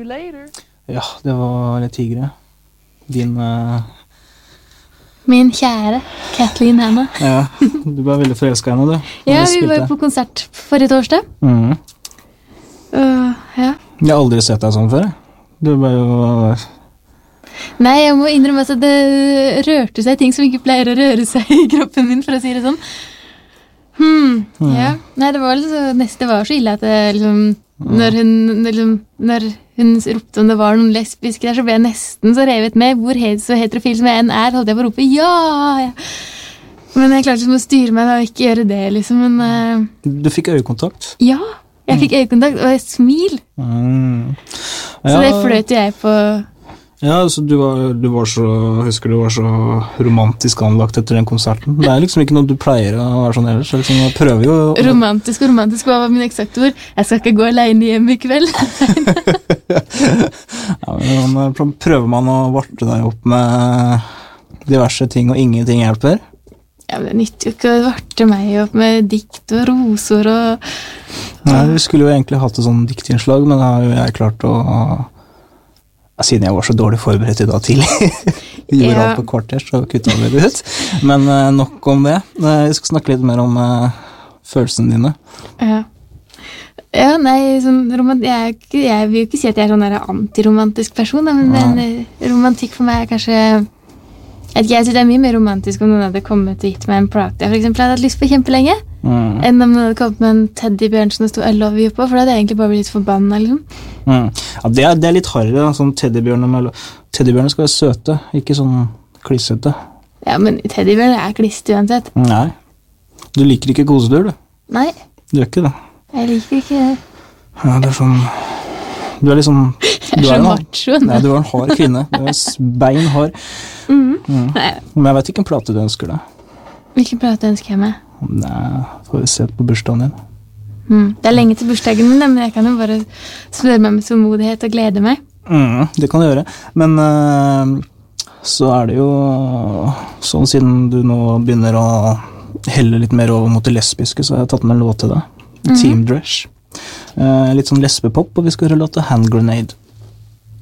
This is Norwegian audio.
later. Ja, det var litt tigre. Din... Min kjære Kathleen Hanna. Ja, du var veldig forelsket henne, du. Ja, vi var på konsert forrige torsdag. Mhm. Ja. Jeg har aldri sett deg sånn før. Du var jo... Nei, jeg må innrømme at det rørte seg ting som ikke pleier å røre seg i kroppen min, for å si det sånn. Ja. Nei, det var så ille at det, liksom, når hun ropte om det var noen lesbiske der, så ble jeg nesten så revet med. Hvor så heterofil som jeg enn holdt jeg på å rope ja. Men jeg klarte liksom å styre meg da, og ikke gjøre det, liksom. Men, Du fikk øyekontakt? Ja, jeg fikk øyekontakt og et smil. Ja. Så det fløt jeg på... Ja, så du var så, husker du var så romantisk anlagt etter den konserten. Det liksom ikke noe du pleier å være sånn ellers. Liksom, jeg prøver jo... Romantisk, hva var min eksakte ord? Jeg skal ikke gå alene hjem i kveld. Ja, men prøver man å varte deg opp med diverse ting, og ingenting hjelper? Ja, men det nytter jo ikke å varte meg opp med dikt og roser og... Nei, vi skulle jo egentlig hatt et sånn diktinnslag, men da har jo jeg klart å... Siden jeg var så dårlig forberedt i dag tidlig. Vi gjorde alt på kvarter, så kuttet vi det ut. Men nok om det. Vi skal snakke litt mer om følelsene dine. Ja, nei, jeg vil jo ikke si at jeg er sånn der antiromantisk person, men romantikk for meg er kanskje... Jeg synes det er mye mer romantisk om noen hadde kommet og gitt meg en plate jeg for eksempel hadde hatt lyst på kjempelenge, enn om noen hadde kommet med en teddybjørn som det stod I love you på, for da hadde jeg egentlig bare blitt litt forbannet, liksom. Ja, det er litt hardere, sånn teddybjørner skal være søte, ikke sånn klissete. Ja, men teddybjørner er klist uansett. Nei, du liker ikke kosedyr, du. Nei. Du gjør ikke det. Jeg liker ikke det. Ja, det er sånn... Du er liksom... Jeg er så macho. Nei, du er en hard kvinne. Du er beinhard. Men jeg vet ikke en plate du ønsker deg. Hvilken plate ønsker jeg meg? Nei, får vi se på bursdagen din. Det er lenge til bursdagen min, men jeg kan jo bare spørre meg med tålmodighet og glede meg. Det kan du gjøre. Men så er det jo sånn siden du nå begynner å helle litt mer over mot det lesbiske, så har jeg tatt med en låt til deg. Team Dresh. Litt sånn lesbepop, og vi skal høre låta Hand Grenade.